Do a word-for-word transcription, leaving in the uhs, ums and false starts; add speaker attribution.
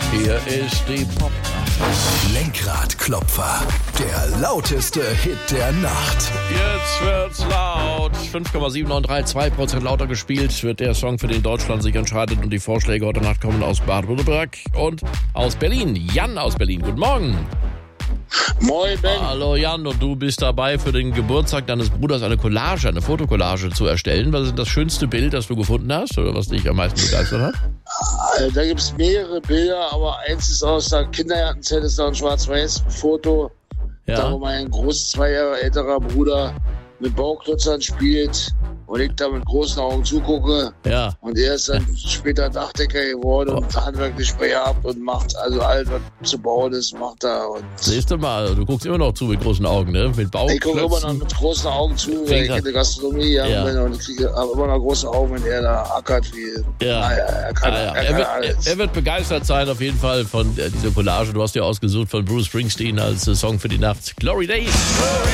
Speaker 1: Hier ist die Pop.
Speaker 2: Lenkradklopfer, der lauteste Hit der Nacht.
Speaker 1: Jetzt wird's laut. fünf Komma sieben neun drei, zwei Prozent lauter gespielt wird der Song, für den Deutschland sich entscheidet. Und die Vorschläge heute Nacht kommen aus Baden-Württemberg und aus Berlin. Jan aus Berlin, guten Morgen.
Speaker 3: Moin, Ben.
Speaker 1: Hallo Jan, und du bist dabei, für den Geburtstag deines Bruders eine Collage, eine Fotokollage zu erstellen. Was ist das schönste Bild, das du gefunden hast oder was dich am meisten begeistert hat?
Speaker 3: Also, da gibt es mehrere Bilder, aber eins ist aus der Kindergartenzeit, ist da ein Schwarz-Weiß-Foto.
Speaker 1: Ja.
Speaker 3: Da, wo mein groß zwei Jahre älterer Bruder mit Bauklötzern spielt und ich da mit großen Augen zugucke.
Speaker 1: Ja.
Speaker 3: Und er ist dann später Dachdecker geworden und handwerklich begabt und macht also alles, was zu bauen ist, macht er. Und
Speaker 1: Siehst du mal, du guckst immer noch zu mit großen Augen, ne? Mit Bauklötzen.
Speaker 3: ich gucke immer noch mit großen Augen zu, weil ich in der Gastronomie ja. bin und ich kriege aber immer noch große Augen, wenn er da ackert. Wie,
Speaker 1: Ja.
Speaker 3: Naja, er kann,
Speaker 1: Ah, ja.
Speaker 3: er
Speaker 1: Er,
Speaker 3: kann
Speaker 1: wird,
Speaker 3: alles.
Speaker 1: er, er wird begeistert sein auf jeden Fall von äh, dieser Collage. Du hast ja ausgesucht von Bruce Springsteen als äh, Song für die Nacht. Glory Days.